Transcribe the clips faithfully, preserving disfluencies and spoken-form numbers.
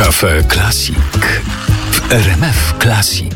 Cafe Classic w R M F Classic.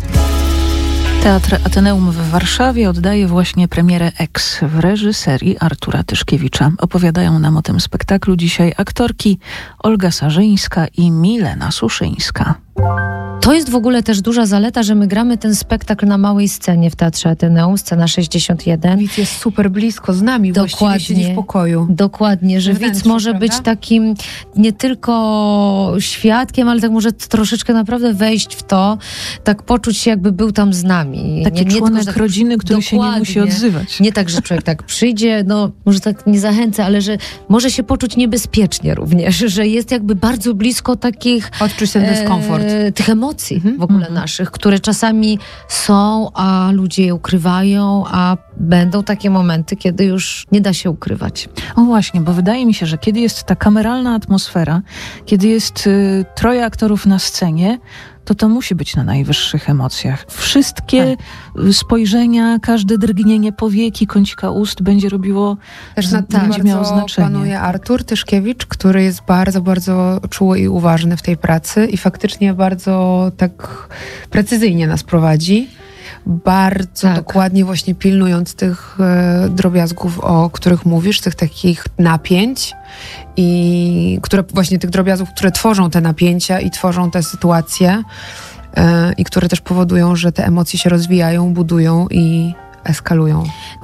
Teatr Ateneum w Warszawie oddaje właśnie premierę Ex w reżyserii Artura Tyszkiewicza. Opowiadają nam o tym spektaklu dzisiaj aktorki Olga Sarzyńska i Milena Suszyńska. To jest w ogóle też duża zaleta, że my gramy ten spektakl na małej scenie w Teatrze Ateneum, scena sześćdziesiąt jeden. Widz jest super blisko z nami, Dokładnie, właściwie siedzi w pokoju. Dokładnie, że widz może prawda? być takim nie tylko świadkiem, ale tak może troszeczkę naprawdę wejść w to, tak poczuć się, jakby był tam z nami. Taki nie, nie członek tylko, że, rodziny, który się nie musi odzywać. Nie tak, że człowiek tak przyjdzie, no może tak nie zachęca, ale że może się poczuć niebezpiecznie również, że jest jakby bardzo blisko takich... Odczuć ten dyskomfort. E, tych emocji Mhm. w ogóle Mhm. naszych, które czasami są, a ludzie je ukrywają, a będą takie momenty, kiedy już nie da się ukrywać. O właśnie, bo wydaje mi się, że kiedy jest ta kameralna atmosfera, kiedy jest y, troje aktorów na scenie, to to musi być na najwyższych emocjach. Wszystkie tak. spojrzenia, każde drgnienie powieki, kącika ust będzie robiło, Też na tym będzie miało bardzo znaczenie. panuje Artur Tyszkiewicz, który jest bardzo, bardzo czuły i uważny w tej pracy i faktycznie bardzo tak precyzyjnie nas prowadzi. Bardzo tak. dokładnie właśnie pilnując tych e, drobiazgów, o których mówisz, tych takich napięć i które właśnie tych drobiazgów, które tworzą te napięcia i tworzą te sytuacje e, i które też powodują, że te emocje się rozwijają, budują i eskalują.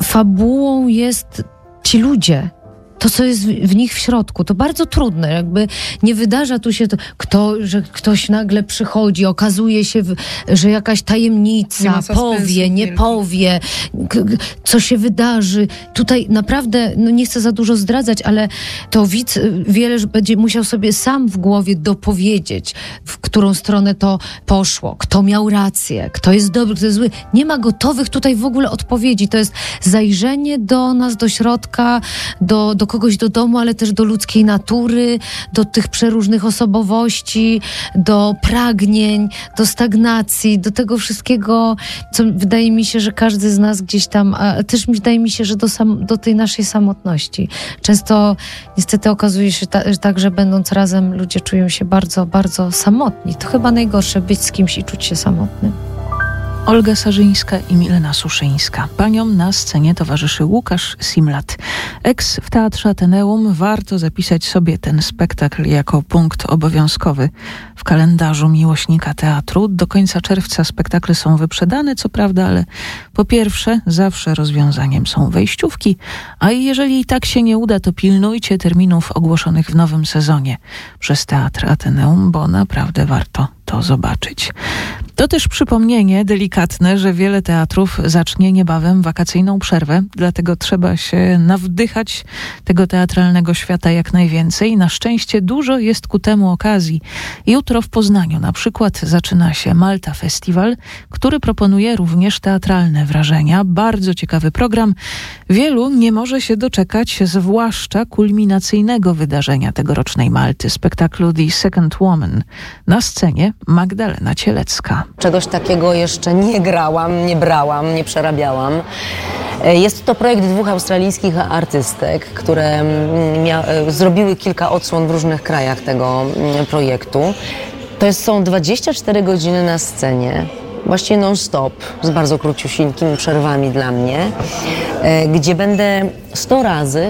Fabułą jest ci ludzie. To, co jest w nich w środku, to bardzo trudne. Jakby nie wydarza tu się to, kto, że ktoś nagle przychodzi, okazuje się, że jakaś Nie tajemnica ma suspensu powie, nie wielki. powie, k- co się wydarzy. Tutaj naprawdę, no nie chcę za dużo zdradzać, ale to widz wiele że będzie musiał sobie sam w głowie dopowiedzieć, w którą stronę to poszło, kto miał rację, kto jest dobry, kto jest zły. Nie ma gotowych tutaj w ogóle odpowiedzi. To jest zajrzenie do nas, do środka, do, do kogoś do domu, ale też do ludzkiej natury, do tych przeróżnych osobowości, do pragnień, do stagnacji, do tego wszystkiego, co wydaje mi się, że każdy z nas gdzieś tam, a też wydaje mi się, że do, sam, do tej naszej samotności. Często niestety okazuje się ta, że tak, że będąc razem ludzie czują się bardzo, bardzo samotni. To chyba najgorsze, być z kimś i czuć się samotnym. Olga Sarzyńska i Milena Suszyńska. Paniom na scenie towarzyszy Łukasz Simlat. Ex w Teatrze Ateneum. Warto zapisać sobie ten spektakl jako punkt obowiązkowy w kalendarzu miłośnika teatru. Do końca czerwca spektakle są wyprzedane, co prawda, ale po pierwsze zawsze rozwiązaniem są wejściówki, a jeżeli i tak się nie uda, to pilnujcie terminów ogłoszonych w nowym sezonie przez Teatr Ateneum, bo naprawdę warto to zobaczyć. To też przypomnienie delikatne, że wiele teatrów zacznie niebawem wakacyjną przerwę, dlatego trzeba się nawdychać tego teatralnego świata jak najwięcej. Na szczęście dużo jest ku temu okazji. Jutro w Poznaniu na przykład zaczyna się Malta Festiwal, który proponuje również teatralne wrażenia. Bardzo ciekawy program. Wielu nie może się doczekać, zwłaszcza kulminacyjnego wydarzenia tegorocznej Malty, spektaklu The Second Woman. Na scenie Magdalena Cielecka. Czegoś takiego jeszcze nie grałam, nie brałam, nie przerabiałam. Jest to projekt dwóch australijskich artystek, które mia- zrobiły kilka odsłon w różnych krajach tego projektu. To jest, są dwadzieścia cztery godziny na scenie, właściwie non-stop, z bardzo króciusieńkimi przerwami dla mnie, gdzie będę sto razy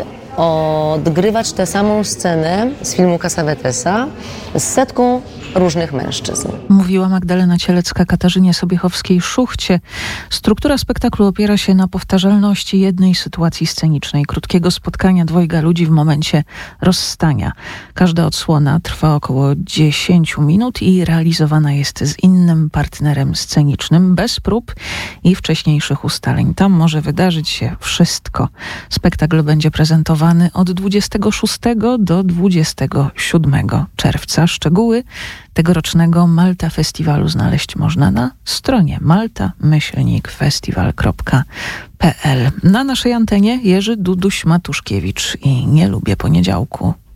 odgrywać tę samą scenę z filmu Cassavetesa z setką różnych mężczyzn. Mówiła Magdalena Cielecka Katarzynie Sobiechowskiej-Szuchcie. Struktura spektaklu opiera się na powtarzalności jednej sytuacji scenicznej, krótkiego spotkania dwojga ludzi w momencie rozstania. Każda odsłona trwa około dziesięć minut i realizowana jest z innym partnerem scenicznym, bez prób i wcześniejszych ustaleń. Tam może wydarzyć się wszystko. Spektakl będzie prezentowany od dwudziestego szóstego do dwudziestego siódmego czerwca. Szczegóły tegorocznego Malta Festiwalu znaleźć można na stronie malta myślnik festiwal kropka p l. Na naszej antenie Jerzy Duduś-Matuszkiewicz i Nie lubię poniedziałku.